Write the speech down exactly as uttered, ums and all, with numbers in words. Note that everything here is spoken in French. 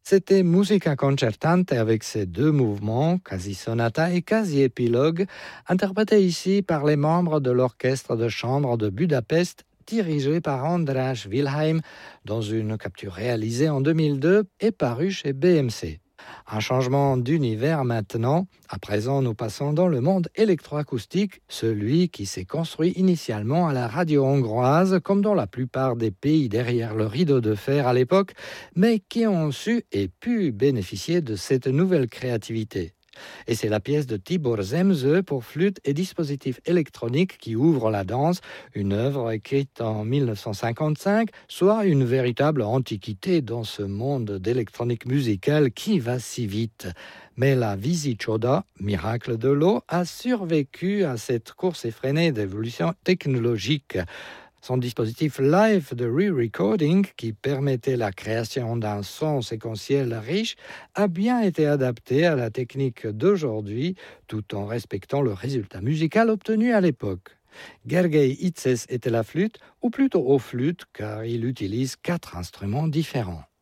C'était Musica Concertante avec ses deux mouvements, quasi sonata et quasi épilogue, interprétés ici par les membres de l'orchestre de chambre de Budapest, dirigé par András Wilhelm, dans une capture réalisée en deux mille deux et parue chez B M C. Un changement d'univers maintenant. À présent, nous passons dans le monde électroacoustique, celui qui s'est construit initialement à la radio hongroise, comme dans la plupart des pays derrière le rideau de fer à l'époque, mais qui ont su et pu bénéficier de cette nouvelle créativité. Et c'est la pièce de Tibor Zemze pour flûte et dispositif électronique qui ouvre la danse, une œuvre écrite en dix-neuf cent cinquante-cinq, soit une véritable antiquité dans ce monde d'électronique musicale qui va si vite. Mais la Vizicioda, miracle de l'eau, a survécu à cette course effrénée d'évolution technologique. Son dispositif live de re-recording, qui permettait la création d'un son séquentiel riche, a bien été adapté à la technique d'aujourd'hui, tout en respectant le résultat musical obtenu à l'époque. Gergely Itzes était la flûte, ou plutôt aux flûtes, car il utilise quatre instruments différents.